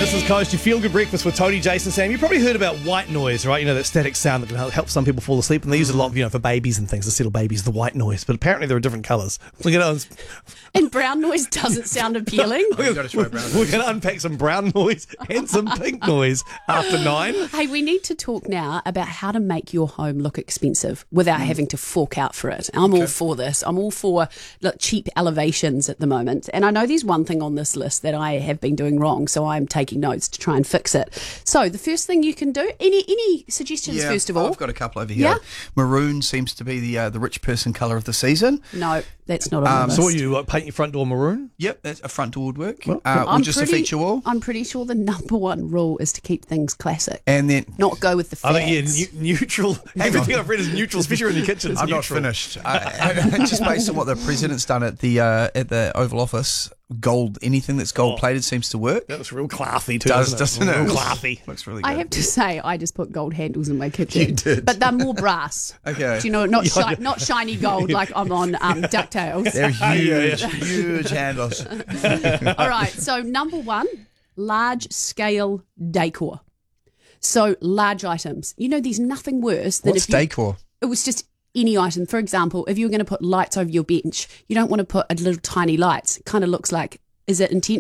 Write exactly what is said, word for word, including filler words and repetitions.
This is Coast, your feel-good breakfast with Tony, Jason, Sam. You probably heard about white noise, right? You know, that static sound that can help some people fall asleep, and they use it a lot, you know, for babies and things, to settle babies, the white noise. But apparently there are different colours. Look at us. And brown noise doesn't sound appealing. We've got to try brown We're noise. going to unpack some brown noise and some pink noise after nine. Hey, we need to talk now about how to make your home look expensive without having to fork out for it. I'm all for this. I'm all for like, cheap elevations at the moment. And I know there's one thing on this list that I have been doing wrong, so I'm taking notes to try and fix it. So the first thing you can do, any any suggestions Yeah, first of all? I've got a couple over here. Yeah? Maroon seems to be the uh, the rich person colour of the season. No, that's not on Um, the So list. what, you like, paint your front door maroon? Yep, that's a front door woodwork. Well, uh, or I'm just pretty- a feature wall. I'm pretty sure the number one rule is to keep things classic, And then not go with the I fads. think, yeah, nu- neutral. Everything I've read is neutral, especially in your kitchen. It's I'm not neutral. finished. I, just based on what the president's done at the uh, at the Oval Office, gold anything that's gold plated seems to work. That looks real classy too, Does, doesn't it? doesn't it? Real classy. Looks really good. I have to say, I just put gold handles in my kitchen. You did. But they're more brass. Okay. Do you know, not, shi- not shiny gold like I'm on um, DuckTales. They're huge, yeah. huge handles. All right, so number one, large scale decor. So large items. You know, there's nothing worse than What's if you, decor? it was just any item. For example, if you were going to put lights over your bench, you don't want to put a little tiny lights. It kind of looks like, is it intentional?